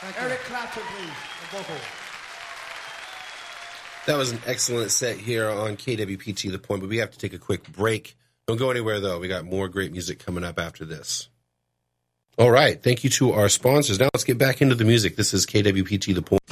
Eric Clapton, please, on vocal. That was an excellent set here on KWPT The Point, but we have to take a quick break. Don't go anywhere, though. We got more great music coming up after this. All right. Thank you to our sponsors. Now let's get back into the music. This is KWPT The Point.